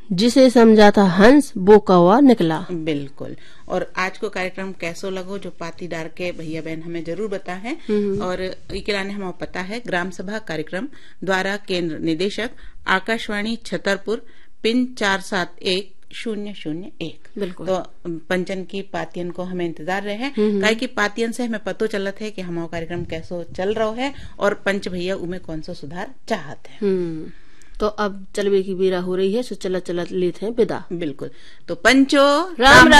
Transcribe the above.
जिसे समझा था हंस वो कौवा निकला। बिल्कुल। और आज को कार्यक्रम कैसो लगो जो पाटीदार के भैया बहन हमें जरूर बता है। और इकलाने हमें पता है ग्राम सभा कार्यक्रम द्वारा केंद्र निदेशक आकाशवाणी छतरपुर पिन 471001। बिल्कुल। तो पंचन की पातियन को हमें इंतजार रहे हैं काहे की पातियन से हमें पतो चलत है कि हमारा कार्यक्रम कैसो चल रहा है और पंच भैया उमें कौन सा सुधार चाहते हैं। तो अब चलवे की बेरा हो रही है, सो चला चला लेते हैं विदा। बिल्कुल। तो पंचो राम राम।